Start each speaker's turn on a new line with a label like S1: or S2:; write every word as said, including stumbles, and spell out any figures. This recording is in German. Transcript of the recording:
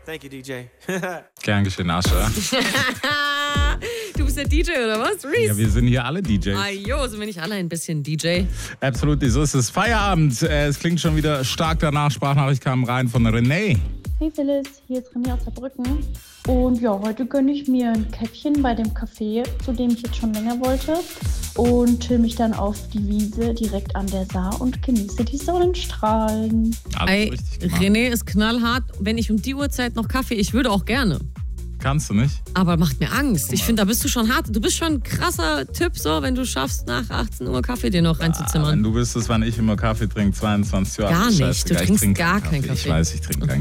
S1: Thank you, D J.
S2: Gern geschehen, Ascha.
S3: Du bist der D J oder was, Reese?
S2: Ja, wir sind hier alle D Js.
S3: Ah, jo, sind wir nicht alle ein bisschen D J?
S2: Absolut, so ist es. Feierabend. Es klingt schon wieder stark danach. Sprachnachricht kam rein von René.
S4: Hey Phyllis, hier ist René aus Saarbrücken. Und ja, heute gönne ich mir ein Käffchen bei dem Café, zu dem ich jetzt schon länger wollte. Und chill mich dann auf die Wiese direkt an der Saar und genieße die Sonnenstrahlen.
S2: Alles
S3: Ey,
S2: richtig gemacht.
S3: René ist knallhart. Wenn ich um die Uhrzeit noch Kaffee, ich würde auch gerne.
S2: Kannst du nicht?
S3: Aber macht mir Angst. Ich finde, da bist du schon hart. Du bist schon ein krasser Typ, so, wenn du schaffst, nach achtzehn Uhr Kaffee dir noch
S2: Ah, wenn
S3: reinzuzimmern.
S2: du wüsstest, wann ich immer Kaffee trinke, zweiundzwanzig Uhr.
S3: Gar nicht.
S2: Scheißegal,
S3: Du
S2: ich
S3: trinkst
S2: trinke
S3: gar
S2: keinen
S3: keinen
S2: Ich
S3: Kaffee.
S2: weiß, ich trinke keinen